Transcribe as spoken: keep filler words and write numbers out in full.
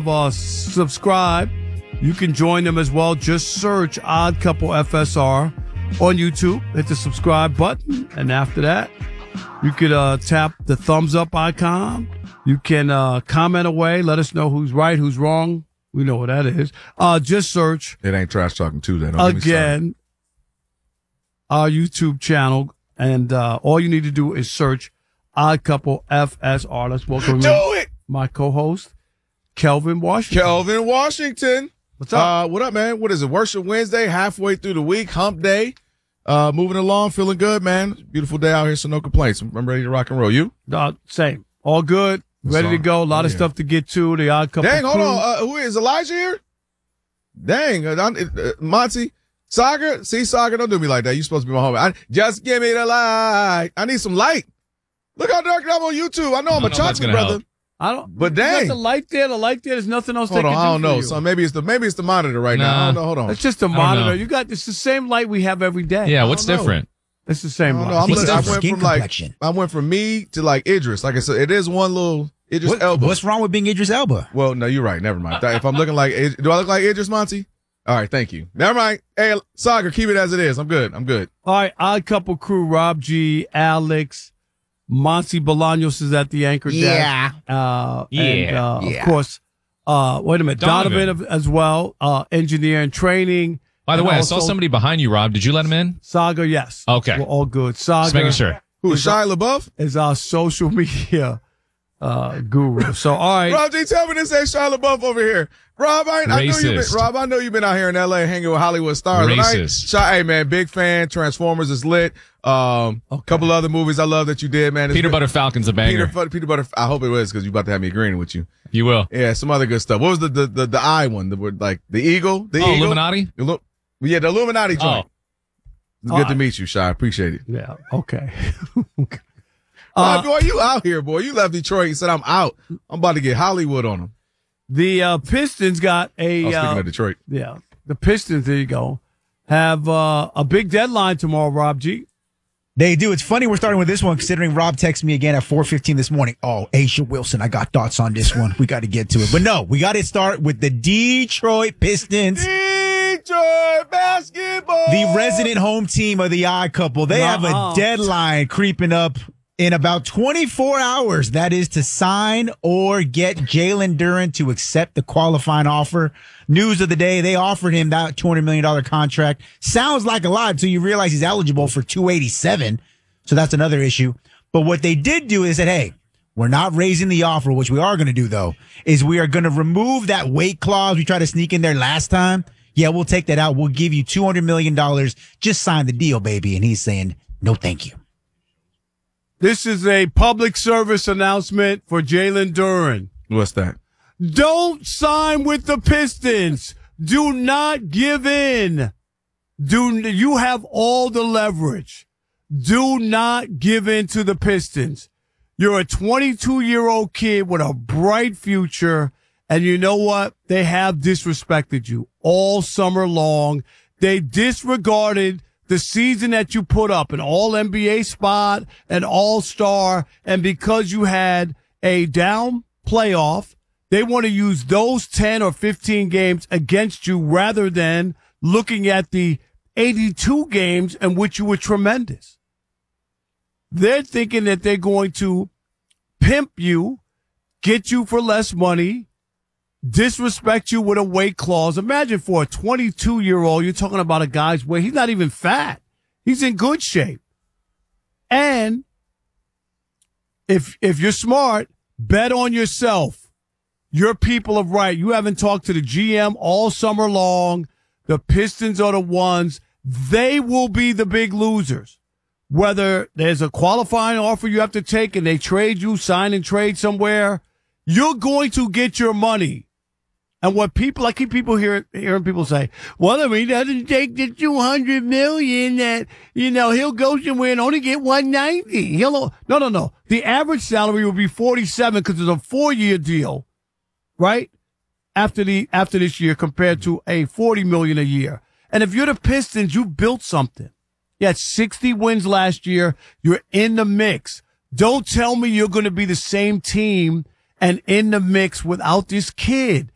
have uh, subscribed, you can join them as well. Just search Odd Couple F S R on YouTube. Hit the subscribe button. And after that, you could uh, tap the thumbs up icon. You can uh, comment away. Let us know who's right, who's wrong. We know what that is. Uh, just search. It ain't Trash Talking Tuesday. Don't again, our YouTube channel. And uh, all you need to do is search Odd Couple F S R. Let's welcome Do it! my co-host, Kelvin Washington. Kelvin Washington. What's up? Uh, what up, man? What is it? Worship Wednesday, halfway through the week, hump day. Uh, moving along, feeling good, man. Beautiful day out here, so no complaints. I'm ready to rock and roll. You? Uh, same. All good. Ready to go. A lot oh, of yeah. stuff to get to. The Odd Couple. Dang, hold crew. on. Uh, who is Elijah here? Dang, uh, uh, Monty. Saga? See, Saga, don't do me like that. You're supposed to be my homie. I, just give me the light. I need some light. Look how dark I'm on YouTube. I know I'm I a don't know if that's chocolate gonna brother. help. I don't. But you dang. got the light there. The light there. There's nothing else Hold they on, can I do don't for know. you. So maybe it's the maybe it's the monitor right now. I Nah. don't know. Hold on. It's just a I don't monitor. know. You got it's the same light we have every day. Yeah, what's don't know. different? It's the same I don't light. know. I'm What's li- I different? went Skin from like complexion. I went from me to like Idris. Like I said, it is one little Idris What- Elba. what's wrong with being Idris Elba? Well, no, you're right. Never mind. If I'm looking like, Id- do I look like Idris Monty? All right, thank you. Never mind. Hey, Saga, keep it as it is. I'm good. I'm good. All right, Odd Couple crew, Rob G, Alex, Monty Bolaños is at the anchor Yeah. desk. Uh, Yeah. And, uh, Yeah. of course, uh, wait a minute, Donovan, Donovan. as well, uh, engineer and training. By the And way, I saw also somebody behind you, Rob. Did you let him in? Saga, yes. Okay. We're all good. Saga Just making sure. Who is Shia LaBeouf? is our social media uh, guru. So, all right. Rob G, tell me this ain't Shia LaBeouf over here. Rob, I, I know you've been, Racist. Rob, I know you've been out here in L A hanging with Hollywood stars. and I ain't- Racist. Shia, hey man, big fan. Transformers is lit. Um, a Okay. couple other movies I love that you did, man. It's Peanut been- Butter Falcon's a banger. Peter, Peter Butter. I hope it was because you about to have me agreeing with you. You will. Yeah, some other good stuff. What was the the the, the eye one? The word like the eagle, the Oh, eagle, Illuminati? Illu- yeah, the Illuminati joint. Oh. It's good Uh, to meet you, Shy. Appreciate it. Yeah, okay. Uh, Uh, boy, you out here, boy. You left Detroit and said I'm out. I'm about to get Hollywood on them. the uh, Pistons got a. Oh, speaking uh, of Detroit. Yeah, the Pistons, there you go, have uh, a big deadline tomorrow, Rob G. They do. It's funny we're starting with this one considering Rob texted me again at four fifteen this morning. Oh, Asia Wilson, I got thoughts on this one. We got to get to it. But no, we got to start with the Detroit Pistons, Detroit basketball. the resident home team of the Odd Couple. They have Nuh-uh. a deadline creeping up in about twenty-four hours. That is to sign or get Jalen Duren to accept the qualifying offer. News of the day, they offered him that two hundred million dollars contract. Sounds like a lot until you realize he's eligible for two eighty-seven. So that's another issue. But what they did do is that, hey, we're not raising the offer, which we are going to do, though, is we are going to remove that weight clause we tried to sneak in there last time. Yeah, we'll take that out. We'll give you two hundred million dollars. Just sign the deal, baby. And he's saying, no, thank you. This is a public service announcement for Jalen Duren. What's that? Don't sign with the Pistons. Do not give in. Do you have all the leverage? Do not give in to the Pistons. You're a twenty-two-year-old kid with a bright future, and you know what? They have disrespected you all summer long. They disregarded the season that you put up, an all N B A spot, an all-star, and because you had a down playoff, they want to use those ten or fifteen games against you rather than looking at the eighty-two games in which you were tremendous. They're thinking that they're going to pimp you, get you for less money, disrespect you with a weight clause. Imagine for a twenty-two-year-old, you're talking about a guy's weight. He's not even fat. He's in good shape. And if if you're smart, bet on yourself. Your people are right. You haven't talked to the G M all summer long. The Pistons are the ones. They will be the big losers. Whether there's a qualifying offer you have to take and they trade you, sign and trade somewhere, you're going to get your money. And what people, I keep people hear, hearing people say, well, if he doesn't take the two hundred million that, you know, he'll go somewhere and only get one ninety. He'll, no, no, no. The average salary will be forty-seven because it's a four year deal, right? After the, after this year compared to a forty million a year. And if you're the Pistons, you built something. You had sixty wins last year. You're in the mix. Don't tell me you're going to be the same team and in the mix without this kid.